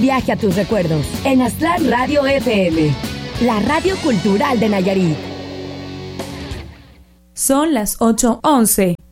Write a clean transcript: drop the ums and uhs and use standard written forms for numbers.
viaje a tus recuerdos en Aztlán Radio FM, la radio cultural de Nayarit. Son las 8:11.